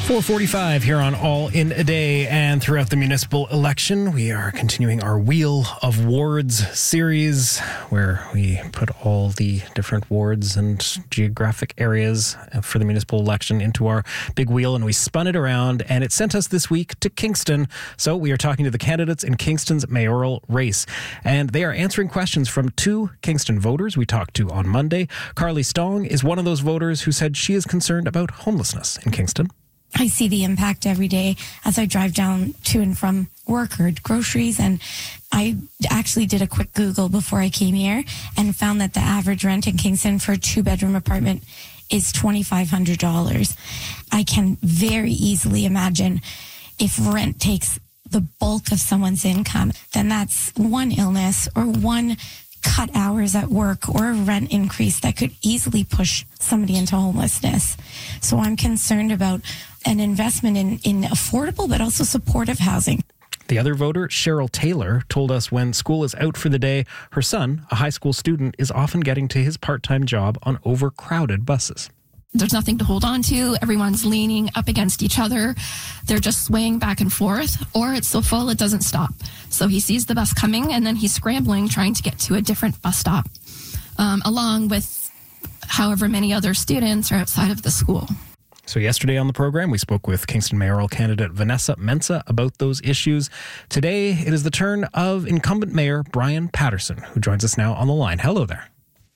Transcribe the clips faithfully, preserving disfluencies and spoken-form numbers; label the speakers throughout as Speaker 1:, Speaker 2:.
Speaker 1: four forty-five here on All in a Day, and throughout the municipal election, we are continuing our Wheel of Wards series, where we put all the different wards and geographic areas for the municipal election into our big wheel, and we spun it around, and it sent us this week to Kingston. So we are talking to the candidates in Kingston's mayoral race, and they are answering questions from two Kingston voters we talked to on Monday. Carly Stong is one of those voters who said she is concerned about homelessness in Kingston.
Speaker 2: I see the impact every day as I drive down to and from work or groceries. And I actually did a quick Google before I came here and found that the average rent in Kingston for a two-bedroom apartment is twenty-five hundred dollars. I can very easily imagine if rent takes the bulk of someone's income, then that's one illness or one cut hours at work or a rent increase that could easily push somebody into homelessness. So I'm concerned about an investment in, in affordable but also supportive housing.
Speaker 1: The other voter, Cheryl Taylor, told us when school is out for the day, her son, a high school student, is often getting to his part-time job on overcrowded buses.
Speaker 3: There's nothing to hold on to. Everyone's leaning up against each other. They're just swaying back and forth, or it's so full it doesn't stop. So he sees the bus coming, and then he's scrambling, trying to get to a different bus stop, um, along with however many other students are outside of the school.
Speaker 1: So yesterday on the program, we spoke with Kingston mayoral candidate Vanessa Mensah about those issues. Today, it is the turn of incumbent mayor Brian Patterson, who joins us now on the line. Hello there.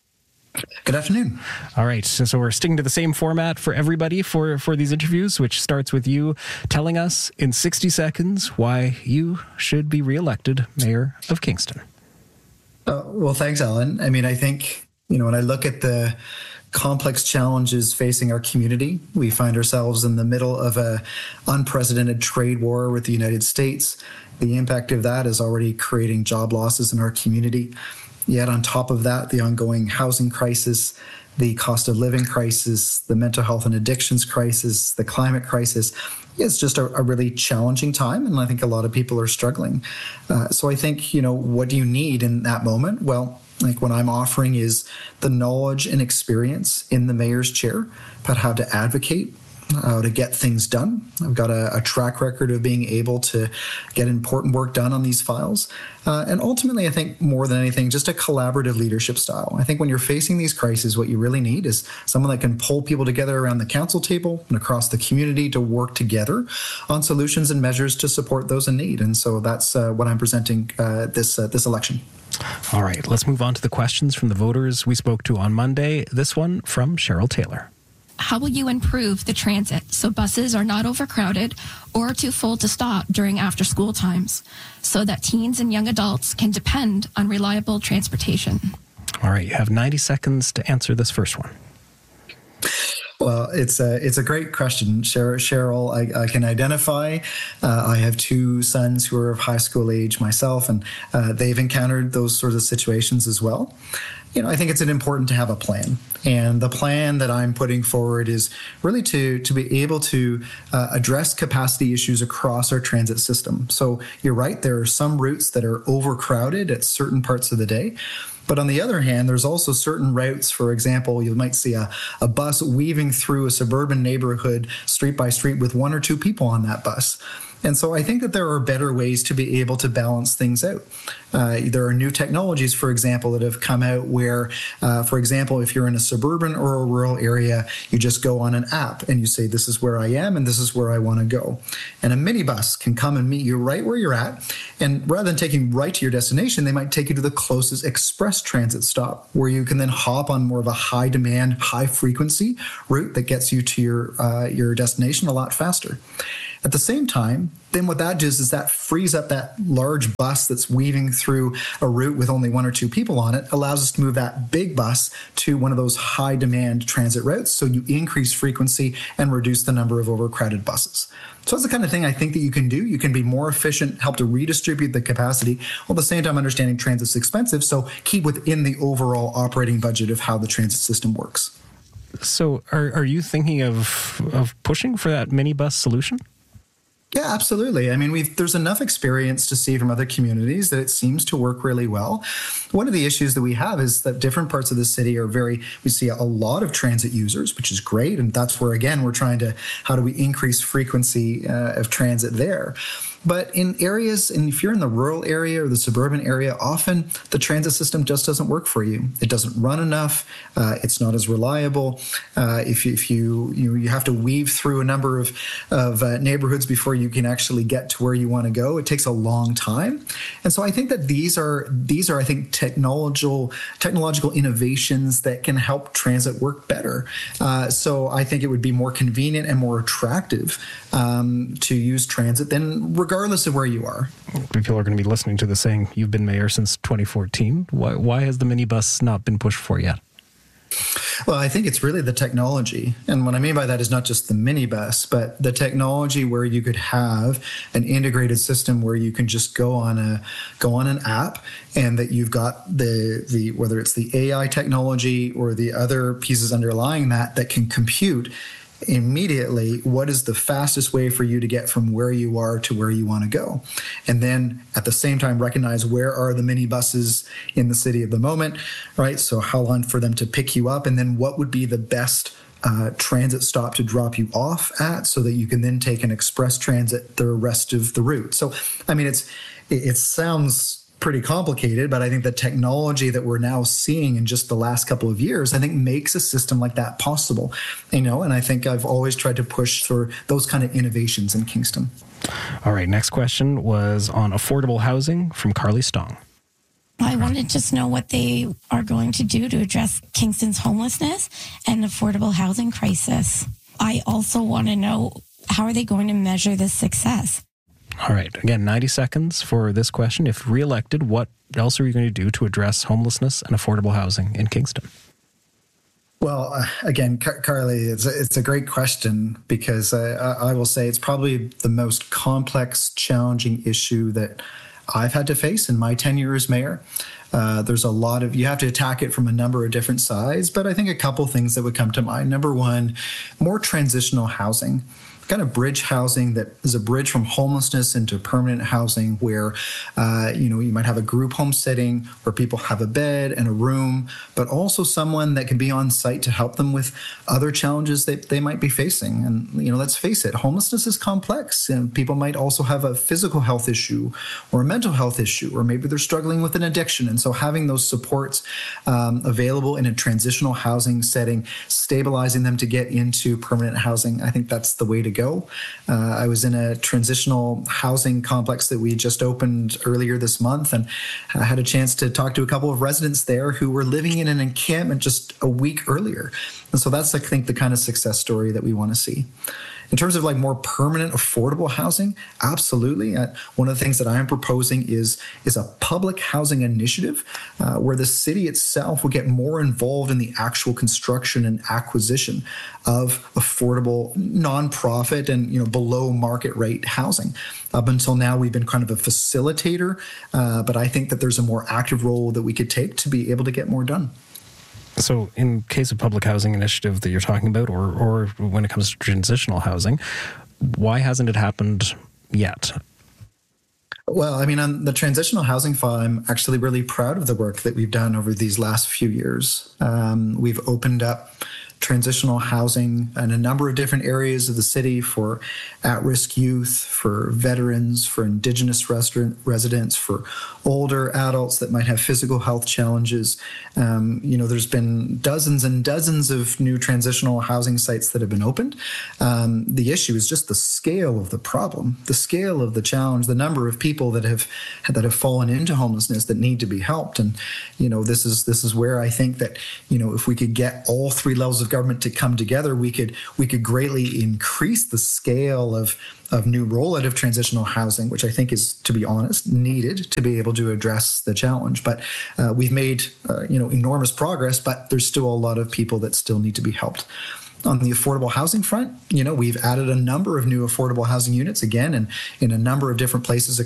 Speaker 4: Good afternoon.
Speaker 1: All right. So, so we're sticking to the same format for everybody for, for these interviews, which starts with you telling us in sixty seconds why you should be reelected mayor of Kingston.
Speaker 4: Uh, well, thanks, Alan. I mean, I think, you know, when I look at the complex challenges facing our community, we find ourselves in the middle of a unprecedented trade war with the United States. The impact of that is already creating job losses in our community. Yet on top of that, the ongoing housing crisis, the cost of living crisis, the mental health and addictions crisis, the climate crisis, it's just a, a really challenging time. And I think a lot of people are struggling. Uh, so I think, you know, what do you need in that moment? Well, like what I'm offering is the knowledge and experience in the mayor's chair about how to advocate, how to get things done. I've got a, a track record of being able to get important work done on these files. Uh, and ultimately, I think more than anything, just a collaborative leadership style. I think when you're facing these crises, what you really need is someone that can pull people together around the council table and across the community to work together on solutions and measures to support those in need. And so that's uh, what I'm presenting uh, this uh, this election.
Speaker 1: All right, let's move on to the questions from the voters we spoke to on Monday. This one from Cheryl Taylor.
Speaker 3: How will you improve the transit so buses are not overcrowded or too full to stop during after school times so that teens and young adults can depend on reliable transportation?
Speaker 1: All right, you have ninety seconds to answer this first one.
Speaker 4: Well, it's a, it's a great question, Cheryl. I, I can identify. Uh, I have two sons who are of high school age myself, and uh, they've encountered those sorts of situations as well. You know, I think it's important to have a plan. And the plan that I'm putting forward is really to, to be able to uh, address capacity issues across our transit system. So you're right, there are some routes that are overcrowded at certain parts of the day. But on the other hand, there's also certain routes, for example, you might see a, a bus weaving through a suburban neighborhood street by street with one or two people on that bus. And so I think that there are better ways to be able to balance things out. Uh, there are new technologies, for example, that have come out where, uh, for example, if you're in a suburban or a rural area, you just go on an app and you say, this is where I am and this is where I want to go. And a minibus can come and meet you right where you're at. And rather than taking right to your destination, they might take you to the closest express transit stop where you can then hop on more of a high demand, high frequency route that gets you to your, uh, your destination a lot faster. At the same time, then what that does is that frees up that large bus that's weaving through a route with only one or two people on it, allows us to move that big bus to one of those high demand transit routes. So you increase frequency and reduce the number of overcrowded buses. So that's the kind of thing I think that you can do. You can be more efficient, help to redistribute the capacity, while at the same time understanding transit's expensive. So keep within the overall operating budget of how the transit system works.
Speaker 1: So are, are you thinking of, of pushing for that minibus solution?
Speaker 4: Yeah, absolutely. I mean, we've, there's enough experience to see from other communities that it seems to work really well. One of the issues that we have is that different parts of the city are very, we see a lot of transit users, which is great. And that's where, again, we're trying to, how do we increase frequency uh, of transit there? But in areas, and if you're in the rural area or the suburban area, often the transit system just doesn't work for you. It doesn't run enough. Uh, it's not as reliable. Uh, if you, if you, you you have to weave through a number of of uh, neighborhoods before you can actually get to where you want to go, it takes a long time. And so I think that these are these are I think technological technological innovations that can help transit work better. Uh, so I think it would be more convenient and more attractive um, to use transit than regardless of where you are.
Speaker 1: People are going to be listening to this saying, you've been mayor since twenty fourteen. Why, why has the minibus not been pushed for yet?
Speaker 4: Well, I think it's really the technology. And what I mean by that is not just the minibus, but the technology where you could have an integrated system where you can just go on a go on an app, and that you've got the the whether it's the A I technology or the other pieces underlying that that can compute immediately what is the fastest way for you to get from where you are to where you want to go. And then at the same time, recognize where are the minibuses in the city at the moment, right? So how long for them to pick you up, and then what would be the best uh, transit stop to drop you off at so that you can then take an express transit the rest of the route. So, I mean, it's it, it sounds pretty complicated, but I think the technology that we're now seeing in just the last couple of years, I think makes a system like that possible, you know, and I think I've always tried to push for those kind of innovations in Kingston.
Speaker 1: All right. Next question was on affordable housing from Carly Stong.
Speaker 2: I wanted to just know what they are going to do to address Kingston's homelessness and affordable housing crisis. I also want to know, how are they going to measure this success?
Speaker 1: All right. Again, ninety seconds for this question. If reelected, what else are you going to do to address homelessness and affordable housing in Kingston?
Speaker 4: Well, uh, again, Car- Carly, it's a, it's a great question, because uh, I will say it's probably the most complex, challenging issue that I've had to face in my tenure as mayor. Uh, there's a lot of, you have to attack it from a number of different sides, but I think a couple things that would come to mind. Number one, more transitional housing. Kind of bridge housing that is a bridge from homelessness into permanent housing, where uh, you know, you might have a group home setting where people have a bed and a room, but also someone that can be on site to help them with other challenges that they might be facing. And you know, let's face it, homelessness is complex, and people might also have a physical health issue or a mental health issue, or maybe they're struggling with an addiction. And so having those supports um, available in a transitional housing setting, stabilizing them to get into permanent housing, I think that's the way to go. Uh, I was in a transitional housing complex that we just opened earlier this month, and I had a chance to talk to a couple of residents there who were living in an encampment just a week earlier. And so that's, I think, the kind of success story that we want to see. In terms of like more permanent, affordable housing, absolutely. Uh, one of the things that I am proposing is, is a public housing initiative uh, where the city itself will get more involved in the actual construction and acquisition of affordable, nonprofit and you know below market rate housing. Up until now, we've been kind of a facilitator, uh, but I think that there's a more active role that we could take to be able to get more done.
Speaker 1: So in case of public housing initiative that you're talking about, or, or when it comes to transitional housing, why hasn't it happened yet?
Speaker 4: Well, I mean, on the transitional housing file, I'm actually really proud of the work that we've done over these last few years. Um, we've opened up transitional housing in a number of different areas of the city for at-risk youth, for veterans, for Indigenous resident, residents, for older adults that might have physical health challenges. Um, you know, there's been dozens and dozens of new transitional housing sites that have been opened. Um, the issue is just the scale of the problem, the scale of the challenge, the number of people that have that have fallen into homelessness that need to be helped. And you know, this is this is where I think that you know, if we could get all three levels of government to come together, we could we could greatly increase the scale of of new rollout of transitional housing, which I think is, to be honest, needed to be able to address the challenge. But uh, we've made uh, you know enormous progress, but there's still a lot of people that still need to be helped. On the affordable housing front, you know, we've added a number of new affordable housing units, again, and in a number of different places